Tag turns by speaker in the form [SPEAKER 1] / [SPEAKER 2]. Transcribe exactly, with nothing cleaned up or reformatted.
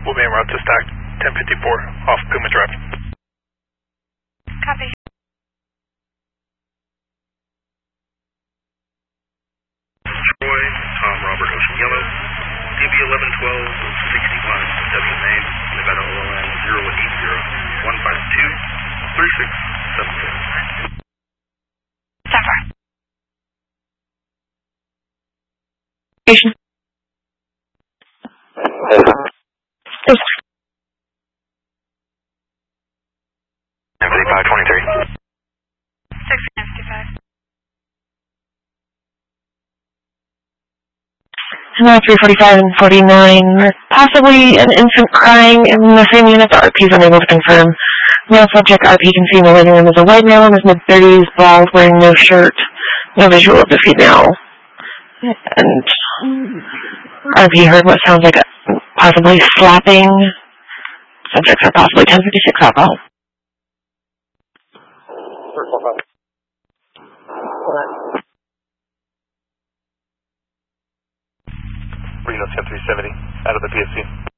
[SPEAKER 1] We'll be en route to stack ten fifty-four off Puma Drive.
[SPEAKER 2] Copy.
[SPEAKER 3] Troy, Tom Robert Ocean Yellow, D B eleven twelve sixty-one, W name, Nevada O L N zero eight zero one five two three six seven six.
[SPEAKER 2] Sapphire.
[SPEAKER 4] Station.
[SPEAKER 1] fifty-five twenty-three.
[SPEAKER 2] six fifty-five.
[SPEAKER 4] Now three forty-five and forty-nine, possibly an infant crying in the same unit. The R P is unable to confirm. Male subject R P can see in the living room is a white male in his mid-thirties, bald, wearing no shirt. No visual of the female. And R P heard what sounds like a, possibly slapping. Subjects are possibly ten fifty-six alcohol.
[SPEAKER 1] Reno ten three seventy, out of the P S C.